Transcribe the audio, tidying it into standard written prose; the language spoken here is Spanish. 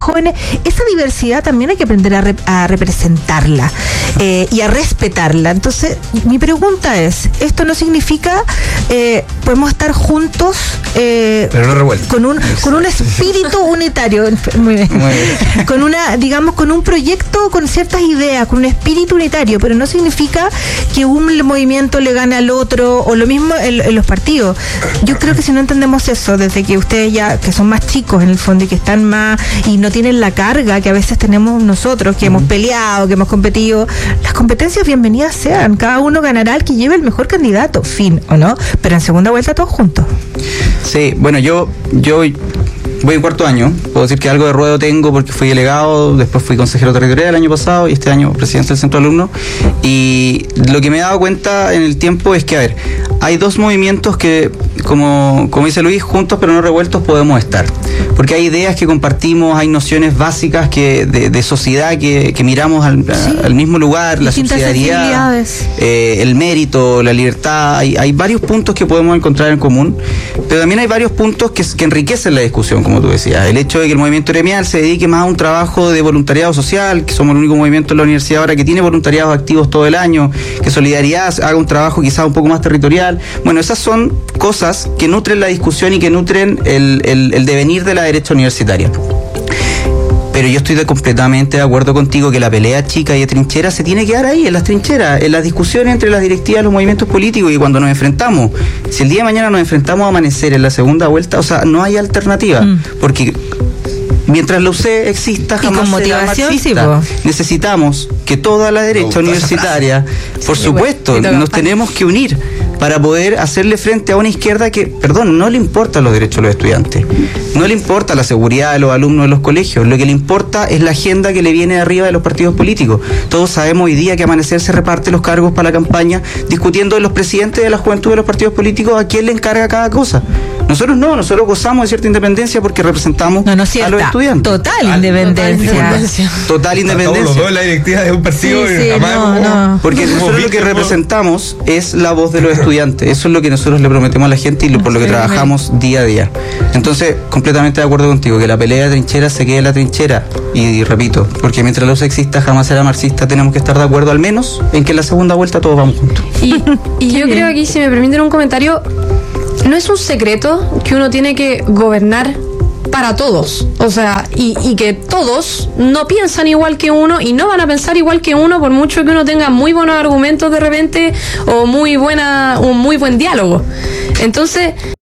jóvenes, esa diversidad también hay que aprender a representarla y a respetarla. Entonces, mi pregunta es, ¿esto no significa podemos estar juntos pero no revueltos, con un espíritu unitario, muy bien, con una, digamos, con un proyecto, con ciertas ideas, con un espíritu unitario, pero no significa que un movimiento le gane al otro, o lo mismo en los partidos? Yo creo que si no entendemos eso, desde que ustedes ya, que son más chicos en el fondo y que están más, y no tienen la carga que a veces tenemos nosotros, que hemos peleado, que hemos competido, las competencias bienvenidas sean, cada uno ganará el que lleve el mejor candidato, fin, ¿o no? Pero en segunda vuelta todos juntos. Sí, bueno, yo voy en cuarto año, puedo decir que algo de ruedo tengo porque fui delegado, después fui consejero territorial el año pasado y este año presidente del centro de alumnos, y lo que me he dado cuenta en el tiempo es que, a ver, hay dos movimientos que, como dice Luis, juntos pero no revueltos podemos estar, porque hay ideas que compartimos, hay nociones básicas de sociedad que miramos al mismo lugar, la subsidiariedad, el mérito, la libertad, hay varios puntos que podemos encontrar en común, pero también hay varios puntos que enriquecen la discusión, como tú decías. El hecho de que el movimiento gremial se dedique más a un trabajo de voluntariado social, que somos el único movimiento en la universidad ahora que tiene voluntariados activos todo el año, que Solidaridad haga un trabajo quizás un poco más territorial. Bueno, esas son cosas que nutren la discusión y que nutren el devenir de la derecha universitaria. Pero yo estoy completamente de acuerdo contigo que la pelea chica y de trinchera se tiene que dar ahí, en las trincheras, en las discusiones entre las directivas de los movimientos políticos, y cuando nos enfrentamos, si el día de mañana nos enfrentamos a amanecer en la segunda vuelta, o sea, no hay alternativa, porque mientras la UC exista, jamás será marxista. Sí, necesitamos que toda la derecha universitaria, por supuesto, nos tenemos que unir para poder hacerle frente a una izquierda que, no le importan los derechos de los estudiantes, no le importa la seguridad de los alumnos de los colegios, lo que le importa es la agenda que le viene de arriba de los partidos políticos. Todos sabemos hoy día que Amanecer se reparte los cargos para la campaña, discutiendo de los presidentes de la juventud de los partidos políticos a quién le encarga cada cosa. Nosotros no, nosotros gozamos de cierta independencia porque representamos a los estudiantes. Total independencia. Total independencia. Estamos los dos en la directiva de un partido. Porque nosotros lo que representamos es la voz de los estudiantes. Eso es lo que nosotros le prometemos a la gente y por lo que trabajamos día a día. Entonces, completamente de acuerdo contigo, que la pelea de trinchera se quede en la trinchera. Y repito, porque mientras la UC exista, jamás será marxista. Tenemos que estar de acuerdo al menos en que en la segunda vuelta todos vamos juntos. Y yo creo aquí, si me permiten un comentario, no es un secreto que uno tiene que gobernar para todos, o sea, y que todos no piensan igual que uno y no van a pensar igual que uno, por mucho que uno tenga muy buenos argumentos de repente o un muy buen diálogo. Entonces